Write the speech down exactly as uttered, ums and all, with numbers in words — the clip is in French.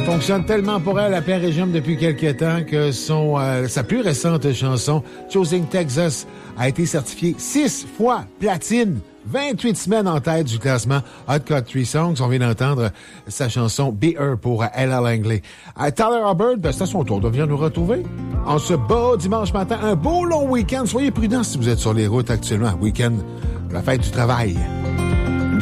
fonctionne tellement pour elle à plein régime depuis quelques temps que son, euh, sa plus récente chanson, Choosing Texas, a été certifiée six fois platine. vingt-huit semaines en tête du classement Hot Country Songs. On vient d'entendre sa chanson Be Her pour Ella Langley. À Tyler Hubbard, ben, c'est à son tour de venir nous retrouver. En ce beau dimanche matin, un beau long week-end. Soyez prudents si vous êtes sur les routes actuellement. Week-end, la fête du travail.